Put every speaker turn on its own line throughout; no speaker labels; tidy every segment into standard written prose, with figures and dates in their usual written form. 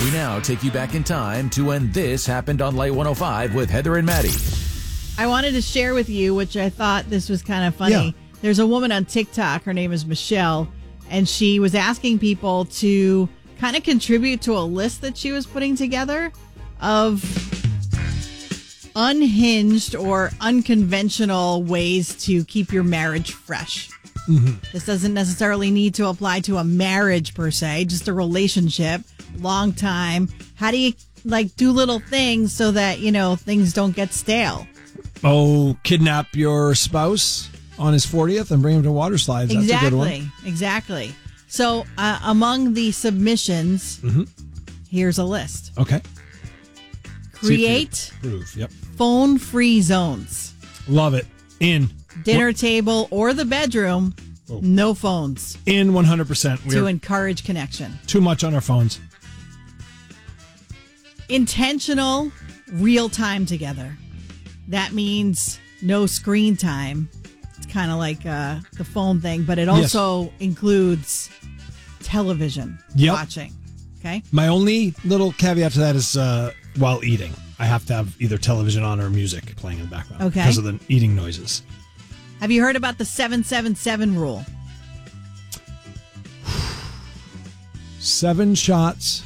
We now take you back in time to when this happened on Light 105 with Heather and Maddie.
I wanted to share with you, which I thought this was kind of funny.
Yeah.
There's a woman on TikTok. Her name is Michelle, and she was asking people to kind of contribute to a list that she was putting together of unhinged or unconventional ways to keep your marriage fresh. This doesn't necessarily need to apply to a marriage per se, just a relationship, long time. How do you do little things so that, things don't get stale?
Oh, kidnap your spouse on his 40th and bring him to water slides. That's a good one.
Exactly. So among the submissions, here's a list.
Okay.
Create
Yep.
phone-free zones.
Love it. In.
Dinner table or the bedroom, no phones.
In 100%.
To encourage connection.
Too much on our phones.
Intentional real time together. That means no screen time. It's kind of like the phone thing, but it also includes television watching. Okay.
My only little caveat to that is while eating. I have to have either television on or music playing in the background because of the eating noises.
Have you heard about the 7-7-7 rule?
7 shots,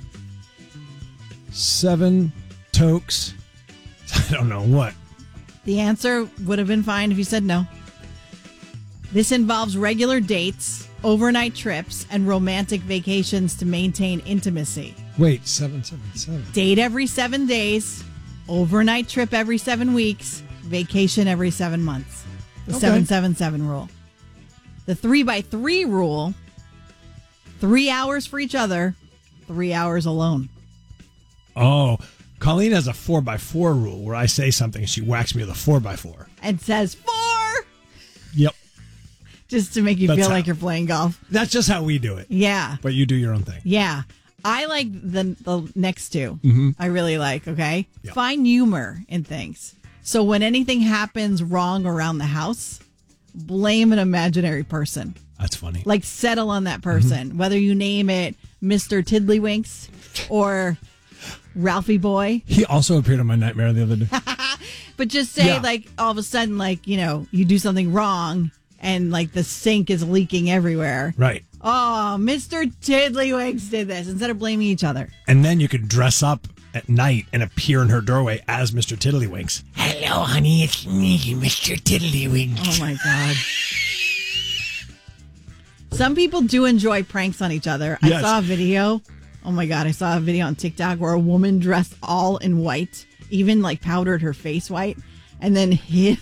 7 tokes. I don't know what.
The answer would have been fine if you said no. This involves regular dates, overnight trips, and romantic vacations to maintain intimacy.
Wait, 7-7-7.
Date every 7 days, overnight trip every 7 weeks, vacation every 7 months. The 7-7-7 rule. The 3x3 rule, 3 hours for each other, 3 hours alone.
Oh, Colleen has a 4x4 rule where I say something and she whacks me with a 4x4.
And says 4!
Yep.
Just to make you feel like you're playing golf.
That's just how we do it.
Yeah.
But you do your own thing.
Yeah. I like the next two. I really like, okay?
Yep.
Find humor in things. So when anything happens wrong around the house, blame an imaginary person.
That's funny.
Like settle on that person. Whether you name it Mr. Tiddlywinks or Ralphie Boy.
He also appeared on my nightmare the other day.
But just say all of a sudden, you do something wrong and the sink is leaking everywhere.
Right.
Oh, Mr. Tiddlywinks did this instead of blaming each other.
And then you could dress up at night and appear in her doorway as Mr. Tiddlywinks. Hello, honey, it's me, Mr. Tiddlywinks.
Oh, my God. Some people do enjoy pranks on each other.
Yes.
I saw a video. Oh, my God. I saw a video on TikTok where a woman dressed all in white, even powdered her face white, and then hid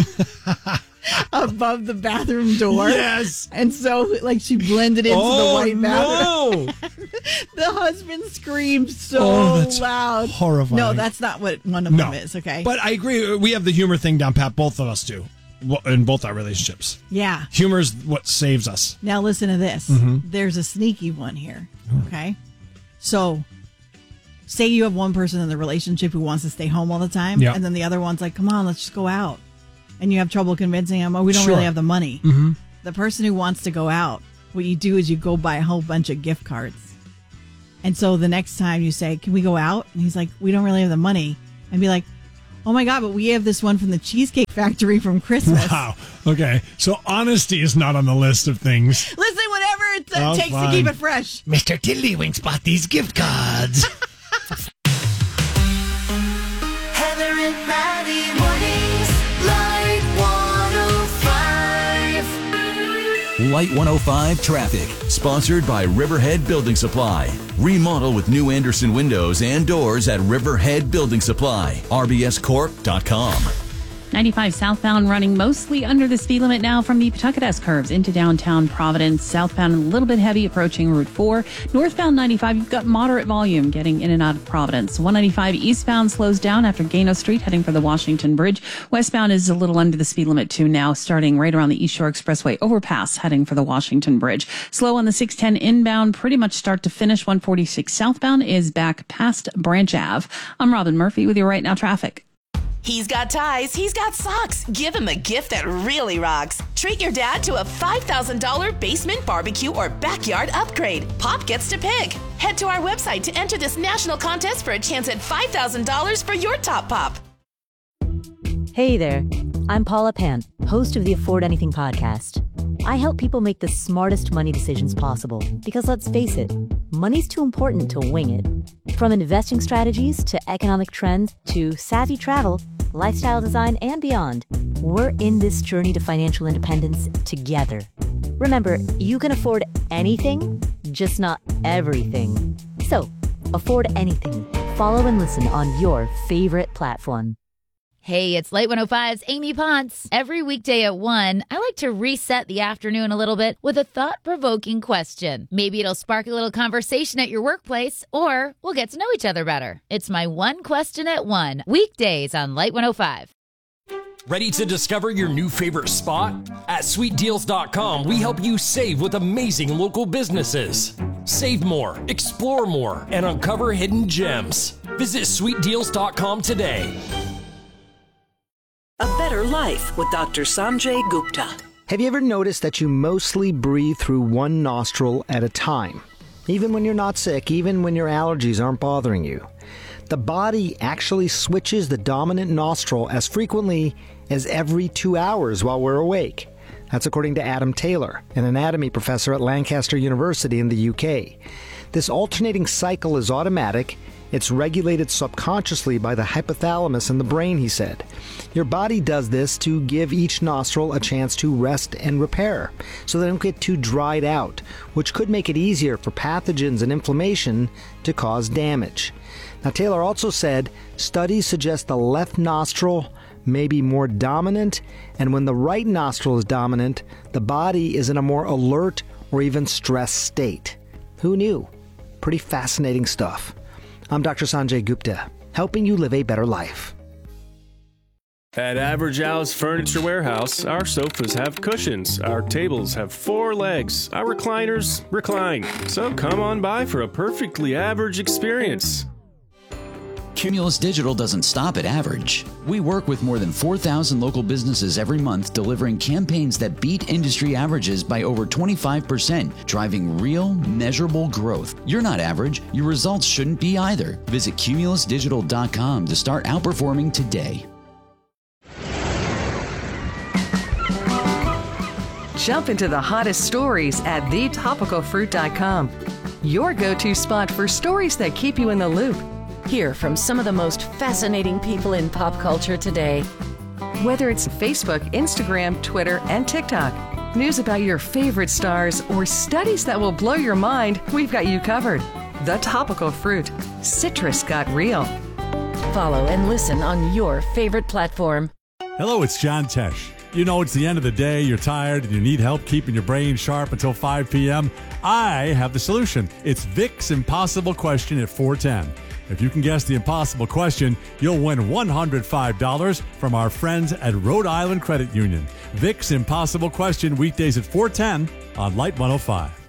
above the bathroom door.
Yes.
And so, she blended into the white bathroom.
No.
The husband screamed so
that's
loud.
Horrifying.
No, that's not what one of them is, okay?
But I agree. We have the humor thing down pat. Both of us do. In both our relationships.
Yeah.
Humor is what saves us.
Now listen to this. There's a sneaky one here, okay? So, say you have one person in the relationship who wants to stay home all the time, and then the other one's like, come on, let's just go out. And you have trouble convincing him, we don't really have the money. The person who wants to go out, what you do is you go buy a whole bunch of gift cards. And so the next time you say, can we go out? And he's like, we don't really have the money. And be like, oh my God, but we have this one from the Cheesecake Factory from Christmas.
Wow. Okay. So honesty is not on the list of things.
Listen, whatever it takes to keep it fresh.
Mr. Tiddlywinks bought these gift cards.
Heather and Maddie mornings, Light 105.
Light 105 traffic, sponsored by Riverhead Building Supply. Remodel with new Anderson windows and doors at Riverhead Building Supply. RBScorp.com.
95 southbound running mostly under the speed limit now from the Pawtucket S curves into downtown Providence. Southbound a little bit heavy approaching Route 4. Northbound 95, you've got moderate volume getting in and out of Providence. 195 eastbound slows down after Gano Street heading for the Washington Bridge. Westbound is a little under the speed limit too now, starting right around the East Shore Expressway overpass heading for the Washington Bridge. Slow on the 610 inbound, pretty much start to finish. 146 southbound is back past Branch Ave. I'm Robin Murphy with your Right Now traffic.
He's got ties, he's got socks. Give him a gift that really rocks. Treat your dad to a $5,000 basement barbecue or backyard upgrade. Pop gets to pick. Head to our website to enter this national contest for a chance at $5,000 for your top pop.
Hey there, I'm Paula Pant, host of the Afford Anything podcast. I help people make the smartest money decisions possible because, let's face it, money's too important to wing it. From investing strategies to economic trends to savvy travel, lifestyle design, and beyond, we're in this journey to financial independence together. Remember, you can afford anything, just not everything. So, afford anything. Follow and listen on your favorite platform.
Hey, it's Light 105's Amy Ponce. Every weekday at 1, I like to reset the afternoon a little bit with a thought-provoking question. Maybe it'll spark a little conversation at your workplace, or we'll get to know each other better. It's my One Question at 1, weekdays on Light 105.
Ready to discover your new favorite spot? At sweetdeals.com, we help you save with amazing local businesses. Save more, explore more, and uncover hidden gems. Visit sweetdeals.com today.
A Better Life with Dr. Sanjay Gupta.
Have you ever noticed that you mostly breathe through one nostril at a time? Even when you're not sick, even when your allergies aren't bothering you. The body actually switches the dominant nostril as frequently as every 2 hours while we're awake. That's according to Adam Taylor, an anatomy professor at Lancaster University in the UK. This alternating cycle is automatic. It's regulated subconsciously by the hypothalamus in the brain, he said. Your body does this to give each nostril a chance to rest and repair, so they don't get too dried out, which could make it easier for pathogens and inflammation to cause damage. Now, Taylor also said studies suggest the left nostril may be more dominant, and when the right nostril is dominant, the body is in a more alert or even stressed state. Who knew? Pretty fascinating stuff. I'm Dr. Sanjay Gupta, helping you live a better life.
At Average Al's Furniture Warehouse, our sofas have cushions, our tables have 4 legs, our recliners recline. So come on by for a perfectly average experience.
Cumulus Digital doesn't stop at average. We work with more than 4,000 local businesses every month, delivering campaigns that beat industry averages by over 25%, driving real, measurable growth. You're not average. Your results shouldn't be either. Visit cumulusdigital.com to start outperforming today.
Jump into the hottest stories at thetopicalfruit.com. Your go-to spot for stories that keep you in the loop.
Hear from some of the most fascinating people in pop culture today.
Whether it's Facebook, Instagram, Twitter, and TikTok, news about your favorite stars, or studies that will blow your mind, we've got you covered. The Topical Fruit. Citrus got real.
Follow and listen on your favorite platform.
Hello, it's John Tesh. You know, it's the end of the day, you're tired, and you need help keeping your brain sharp until 5 p.m. I have the solution. It's Vic's Impossible Question at 410. If you can guess the impossible question, you'll win $105 from our friends at Rhode Island Credit Union. Vic's Impossible Question, weekdays at 410 on Light 105.